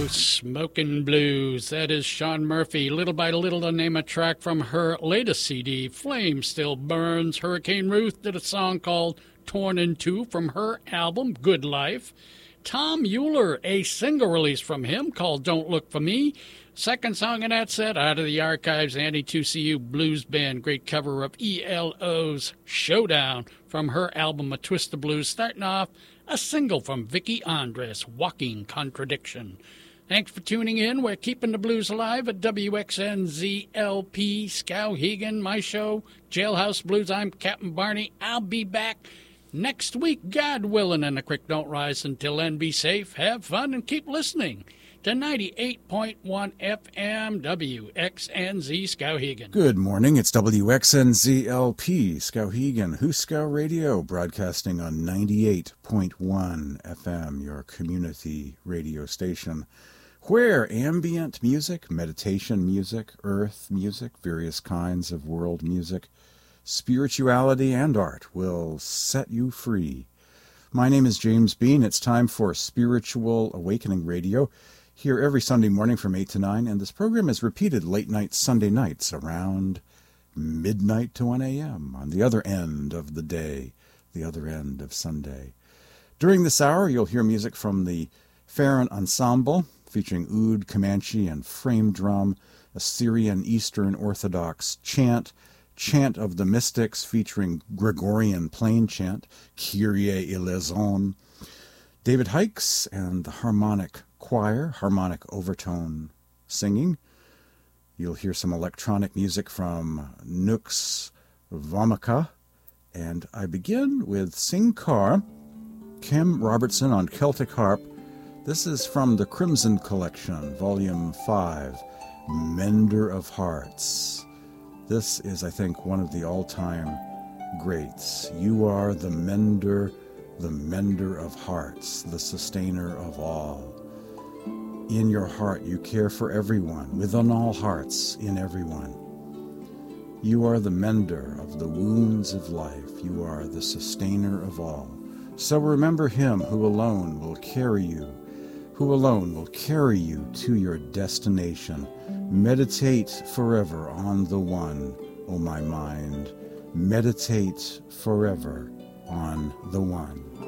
Smokin' Blues. That is Sean Murphy. Little by Little, to name a track from her latest CD, Flame Still Burns. Hurricane Ruth did a song called Torn in Two from her album, Good Life. Tom Euler, a single release from him called Don't Look for Me. Second song in that set, out of the archives, Annie 2CU Blues Band. Great cover of ELO's Showdown from her album, A Twist of Blues. Starting off, a single from Vicki Andres, Walking Contradiction. Thanks for tuning in. We're keeping the blues alive at WXNZLP, Skowhegan, my show, Jailhouse Blues. I'm Captain Barney. I'll be back next week, God willing, and the creek don't rise. Until then, be safe, have fun, and keep listening to 98.1 FM WXNZ Skowhegan. Good morning, it's WXNZLP Skowhegan, Huskow Radio, broadcasting on 98.1 FM, your community radio station, where ambient music, meditation music, earth music, various kinds of world music, spirituality, and art will set you free. My name is James Bean. It's time for Spiritual Awakening Radio, here every Sunday morning from 8 to 9, and this program is repeated late night Sunday nights around midnight to 1 a.m. on the other end of the day, the other end of Sunday. During this hour, you'll hear music from the Farron Ensemble, featuring oud, Comanche, and frame drum, Assyrian Eastern Orthodox chant of the Mystics featuring Gregorian plain chant, Kyrie eleison, David Hikes and the Harmonic Choir, harmonic overtone singing. You'll hear some electronic music from Nux Vomica, and I begin with Sing Car, Kim Robertson on Celtic harp. This is from the Crimson Collection, Volume 5, Mender of Hearts. This is, I think, one of the all-time greats. You are the mender of hearts, the sustainer of all. In your heart you care for everyone, within all hearts, in everyone. You are the mender of the wounds of life. You are the sustainer of all. So remember him who alone will carry you to your destination. Meditate forever on the one, O my mind. Meditate forever on the one.